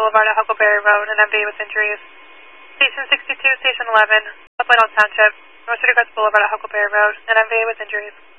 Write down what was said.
Boulevard at Huckleberry Road, and MV with injuries. Station 62, Station 11, Upland Township, North City Crest Boulevard at Huckleberry Road, and MV with injuries.